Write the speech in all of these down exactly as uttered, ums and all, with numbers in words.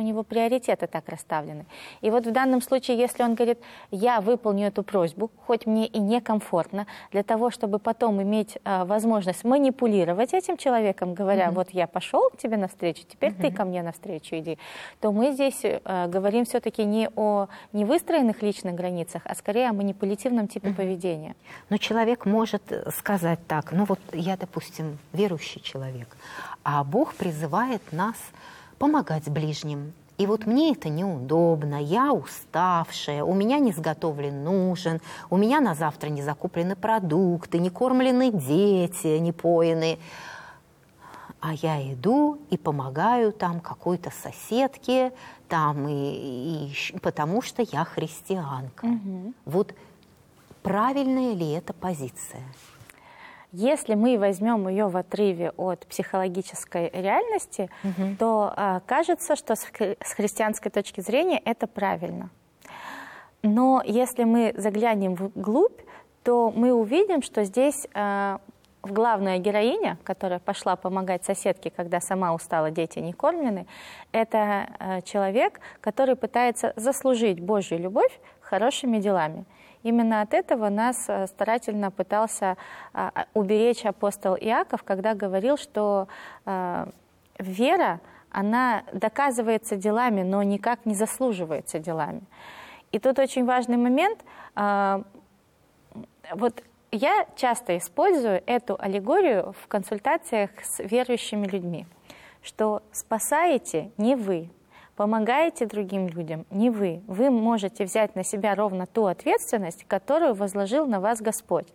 него приоритеты так расставлены. И вот в данном случае, если он говорит, я выполню эту просьбу, хоть мне и некомфортно, для того, чтобы потом иметь э, возможность манипулировать этим человеком, говоря, mm-hmm. вот я пошел к тебе навстречу, теперь mm-hmm. ты ко мне навстречу иди, то мы здесь э, говорим все-таки не о невыстроенных личных границах, а скорее о манипулятивном типе mm-hmm. поведения. Но человек может сказать так, ну вот я, допустим, верующий человек, а Бог призывает нас помогать ближним. И вот мне это неудобно, я уставшая, у меня не сготовлен ужин, у меня на завтра не закуплены продукты, не кормлены дети, не поены. А я иду и помогаю там какой-то соседке, там, и, и, потому что я христианка. Угу. Вот правильная ли эта позиция? Если мы возьмем ее в отрыве от психологической реальности, угу. то а, кажется, что с, хри с христианской точки зрения это правильно. Но если мы заглянем вглубь, то мы увидим, что здесь а, главная героиня, которая пошла помогать соседке, когда сама устала, дети не кормлены, это а, человек, который пытается заслужить Божью любовь хорошими делами. Именно от этого нас старательно пытался а, уберечь апостол Иаков, когда говорил, что а, вера, она доказывается делами, но никак не заслуживается делами. И тут очень важный момент. А, вот я часто использую эту аллегорию в консультациях с верующими людьми, что спасаете не вы, помогаете другим людям не вы. Вы можете взять на себя ровно ту ответственность, которую возложил на вас Господь.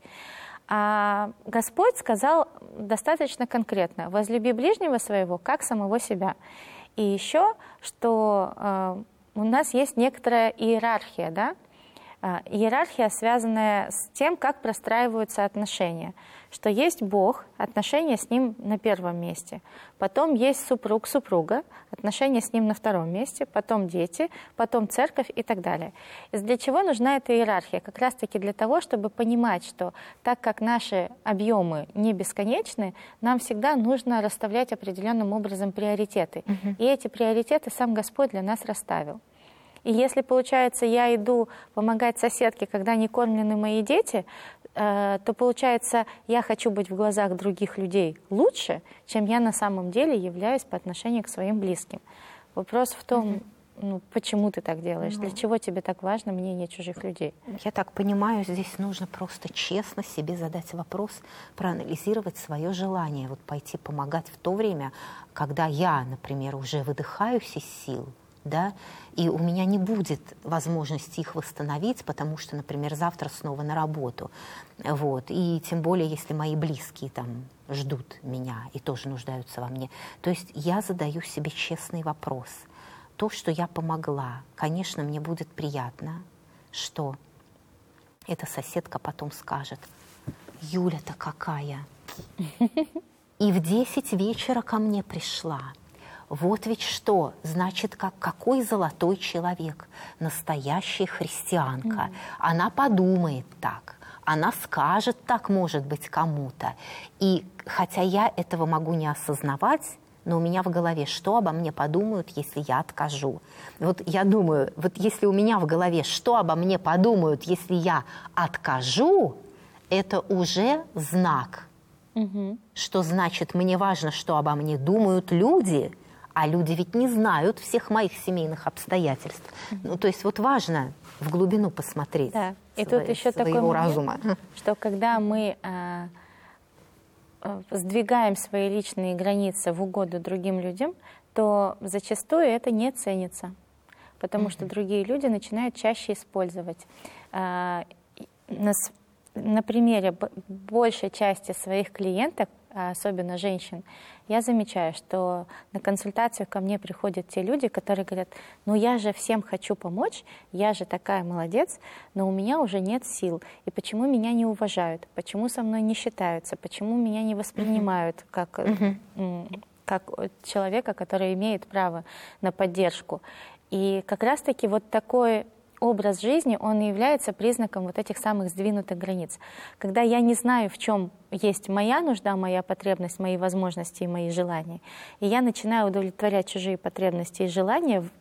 А Господь сказал достаточно конкретно: возлюби ближнего своего, как самого себя. И еще, что э, у нас есть некоторая иерархия, да? Иерархия, связанная с тем, как простраиваются отношения. Что есть Бог, отношения с Ним на первом месте. Потом есть супруг-супруга, отношения с Ним на втором месте. Потом дети, потом церковь и так далее. И для чего нужна эта иерархия? Как раз-таки для того, чтобы понимать, что так как наши объемы не бесконечны, нам всегда нужно расставлять определенным образом приоритеты. Угу. И эти приоритеты сам Господь для нас расставил. И если, получается, я иду помогать соседке, когда не кормлены мои дети, э, то, получается, я хочу быть в глазах других людей лучше, чем я на самом деле являюсь по отношению к своим близким. Вопрос в том, mm-hmm. ну, почему ты так делаешь, mm-hmm. для чего тебе так важно мнение чужих людей. Я так понимаю, здесь нужно просто честно себе задать вопрос, проанализировать свое желание, вот пойти помогать в то время, когда я, например, уже выдыхаюсь из сил, да, и у меня не будет возможности их восстановить, потому что, например, завтра снова на работу. Вот. И тем более, если мои близкие там ждут меня и тоже нуждаются во мне. То есть я задаю себе честный вопрос. То, что я помогла, конечно, мне будет приятно, что эта соседка потом скажет: Юля-то какая! И в десять вечера ко мне пришла. Вот ведь что, значит, как, какой золотой человек, настоящая христианка. Mm-hmm. Она подумает так, она скажет так, может быть, кому-то. И хотя я этого могу не осознавать, но у меня в голове, что обо мне подумают, если я откажу. Вот я думаю, вот если у меня в голове, что обо мне подумают, если я откажу, это уже знак. Mm-hmm. Что значит, мне важно, что обо мне думают люди, а люди ведь не знают всех моих семейных обстоятельств. Mm-hmm. Ну, то есть вот важно в глубину посмотреть. Да. И свое, тут еще такой момент, разума. Что когда мы а, а, сдвигаем свои личные границы в угоду другим людям, то зачастую это не ценится. Потому mm-hmm. что другие люди начинают чаще использовать. А, на, на примере большей части своих клиенток, особенно женщин, я замечаю, что на консультацию ко мне приходят те люди, которые говорят: ну я же всем хочу помочь, я же такая молодец, но у меня уже нет сил. И почему меня не уважают? Почему со мной не считаются? Почему меня не воспринимают как, mm-hmm. как человека, который имеет право на поддержку? И как раз-таки вот такой образ жизни, он и является признаком вот этих самых сдвинутых границ. Когда я не знаю, в чем есть моя нужда, моя потребность, мои возможности и мои желания, и я начинаю удовлетворять чужие потребности и желания